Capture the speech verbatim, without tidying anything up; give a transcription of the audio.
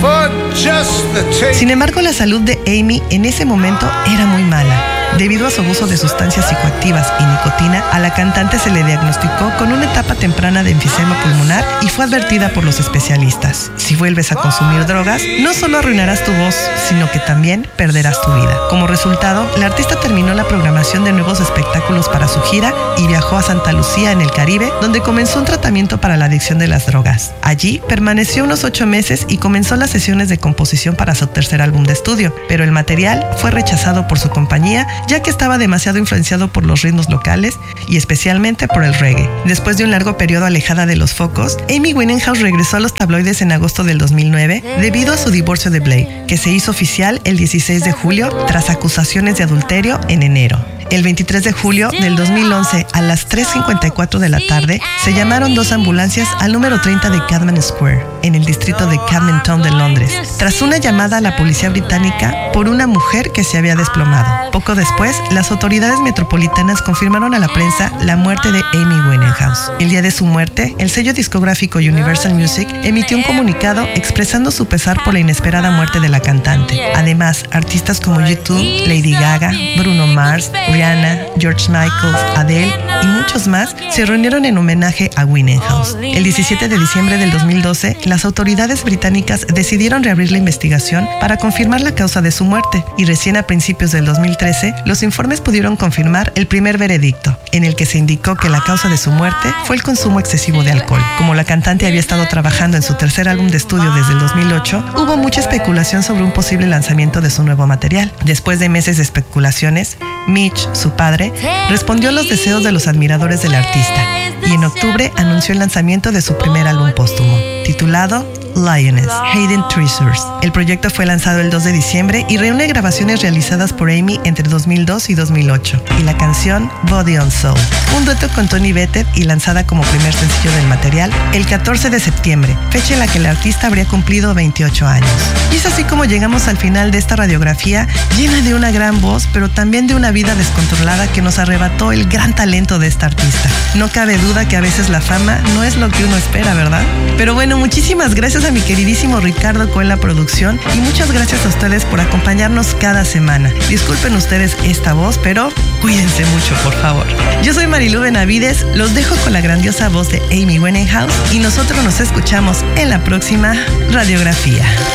Sin embargo, la salud de Amy en ese momento era muy mala. Debido a su abuso de sustancias psicoactivas y nicotina, a la cantante se le diagnosticó con una etapa temprana de enfisema pulmonar y fue advertida por los especialistas. Si vuelves a consumir drogas, no solo arruinarás tu voz, sino que también perderás tu vida. Como resultado, la artista terminó la programación de nuevos espectáculos para su gira y viajó a Santa Lucía, en el Caribe, donde comenzó un tratamiento para la adicción de las drogas. Allí permaneció unos ocho meses y comenzó las sesiones de composición para su tercer álbum de estudio, pero el material fue rechazado por su compañía, ya que estaba demasiado influenciado por los ritmos locales y especialmente por el reggae. Después de un largo periodo alejada de los focos, Amy Winehouse regresó a los tabloides en agosto del dos mil nueve debido a su divorcio de Blake, que se hizo oficial el dieciséis de julio tras acusaciones de adulterio en enero. El veintitrés de julio del dos mil once, a las tres cincuenta y cuatro de la tarde, se llamaron dos ambulancias al número treinta de Cadman Square, en el distrito de Camden Town de Londres, tras una llamada a la policía británica por una mujer que se había desplomado. Poco después, las autoridades metropolitanas confirmaron a la prensa la muerte de Amy Winehouse. El día de su muerte, el sello discográfico Universal Music emitió un comunicado expresando su pesar por la inesperada muerte de la cantante. Además, artistas como U dos, Lady Gaga, Bruno Mars, Rihanna, George Michael, Adele y muchos más se reunieron en homenaje a Winehouse. El diecisiete de diciembre del dos mil doce, las autoridades británicas decidieron reabrir la investigación para confirmar la causa de su muerte, y recién a principios del dos mil trece, los informes pudieron confirmar el primer veredicto, en el que se indicó que la causa de su muerte fue el consumo excesivo de alcohol. Como la cantante había estado trabajando en su tercer álbum de estudio desde el dos mil ocho, hubo mucha especulación sobre un posible lanzamiento de su nuevo material. Después de meses de especulaciones, Mitch, su padre, respondió a los deseos de los admiradores del artista y en octubre anunció el lanzamiento de su primer álbum póstumo, titulado Lioness, Hidden Treasures. El proyecto fue lanzado el dos de diciembre y reúne grabaciones realizadas por Amy entre dos mil dos y dos mil ocho, y la canción Body on Soul, un dueto con Tony Bennett y lanzada como primer sencillo del material el catorce de septiembre, fecha en la que el artista habría cumplido veintiocho años. Y es así como llegamos al final de esta radiografía llena de una gran voz, pero también de una vida descontrolada que nos arrebató el gran talento de esta artista. No cabe duda que a veces la fama no es lo que uno espera, ¿verdad? Pero bueno, muchísimas gracias a mi queridísimo Ricardo con la producción y muchas gracias a ustedes por acompañarnos cada semana. Disculpen ustedes esta voz, pero cuídense mucho, por favor. Yo soy Marilu Benavides, los dejo con la grandiosa voz de Amy Winehouse y nosotros nos escuchamos en la próxima radiografía.